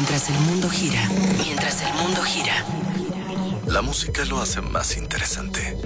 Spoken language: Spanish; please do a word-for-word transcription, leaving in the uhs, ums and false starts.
Mientras el mundo gira, mientras el mundo gira. La música lo hace más interesante.